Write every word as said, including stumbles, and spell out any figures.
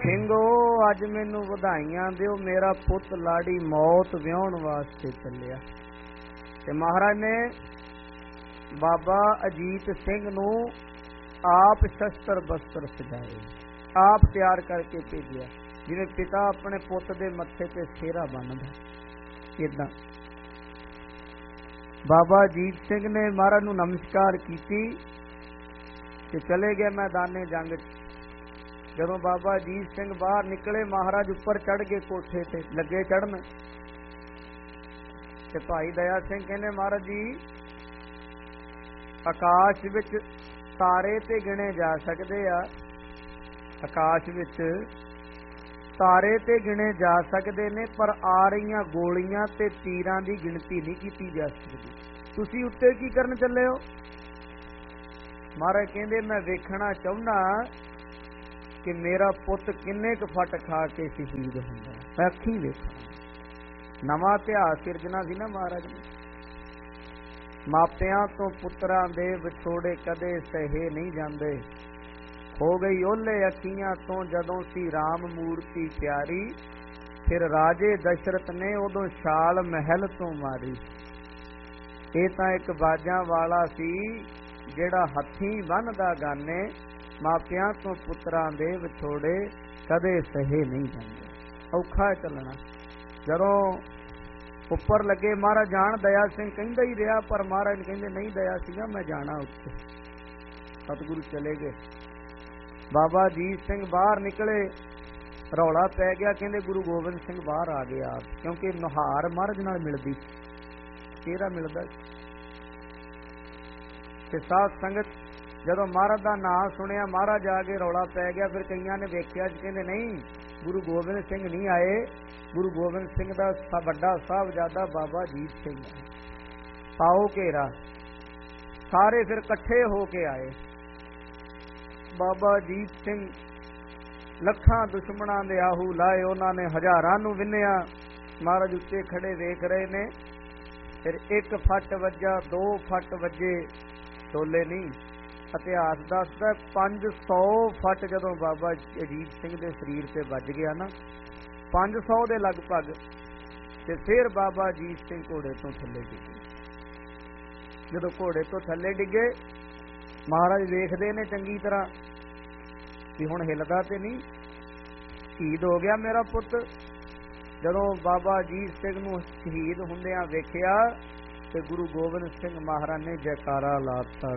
ਸਿੰਘੋ अज मैनू ਵਧਾਈਆਂ ਦਿਓ, मेरा पुत लाड़ी मौत ਵਿਆਹੁਣ वास्ते ਚੱਲਿਆ। ਤੇ महाराज ने बाबा अजीत सिंह नू आप शस्त्र बस्त्र सजाए, आप तैयार करके भेजिया, जिवें पिता अपने पुत दे मत्थे ते सेहरा बन्नदा। इदां बाबा अजीत सिंह ने महाराज नू नमस्कार कीती ते चले गए मैदाने जंग। जदों बाबा अजीत सिंह बाहर निकले, महाराज उपर चढ़ गए, कोठे ते लगे चढ़न। ते भाई दया सिंह कहने महाराज जी आकाश विच तारे ते गिने जा सकते आ, आकाश विच तारे ते गिने जा सकते ने, पर आ रही गोलियां ते तीरां दी गिनती नहीं की जा सकती। तुसी उत्ते की करन चले हो? महाराज कहंदे मैं वेखना चाहुंदा कि मेरा पुत किन्ने क फट खा के शहीद होंदा, मैं अखीं वेखां। नवां इतिहास सिरजना सी ना महाराज ने। मापियां तो पुत्रां दे विछोड़े कदे सहे नहीं जांदे, हो गई ओले अखियां तो जदों सी राम मूर्ति प्यारी, फिर राजे दशरथ ने उदों छाल महल तो मारी। ये तां एक बाजां वाला सी जेड़ा हथीं बन्नदा गाने, मापियां तो पुत्रां दे विछोड़े कदे सहे नहीं जांदे। औखा चलना। जदों उपर लगे महाराज जान, दया सिंह कहंदा ही रहा, पर महाराज कहंदे नहीं दया सिंह मैं जाना उत्ते। सतगुरु चले गए। बाबा अजीत सिंह बाहर निकले, रौला पै गया, कहंदे गुरु गोबिंद सिंह बाहर आ गया, क्योंकि नुहार महाराज नाल मिलदी, चेहरा मिलदा। ते साध संगत जदों महाराज का नाम सुनिया, महाराज आ गए, रौला पै गया। फिर कईयां ने वेख्या, कहंदे नहीं गुरु गोबिंद सिंह नहीं आए, गुरु गोबिंद सिंह का वड्डा साहबजादा बाबा अजीत सिंह है। पाओ घेरा। सारे फिर कट्ठे होके आए। बाबा अजीत सिंह लखां दुश्मनां दे आहू लाए, उन्होंने हजारां नूं विन्निया। महाराज उत्ते खड़े वेख रहे ने। फिर एक फट वज्जा, दो फट वजे, टोले नहीं। इतिहास दसदा पांच सौ फट जदों बाबा अजीत सिंह के शरीर से बज गया ना, पांच सौ के लगभग, ते फिर बाबा अजीत सिंह घोड़े तो थले डिगे। जदों घोड़े तो थले डिगे, महाराज वेखदे ने चंगी तरह कि हुण हिलदा ते नहीं, शहीद हो गया मेरा पुत। जदों बाबा अजीत सिंह नूं शहीद हुंदियां वेखिया, ते गुरु गोबिंद सिंह महाराज ने जयकारा लाता,